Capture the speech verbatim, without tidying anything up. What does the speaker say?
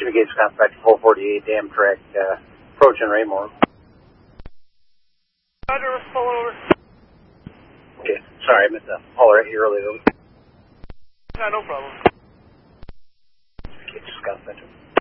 Pacific Gates contact four forty-eight, Amtrak, uh, approaching Raymore. Roger, pull over. Okay, sorry, I missed that. Holler at you earlier. No, no problem. Pacific Gates contact.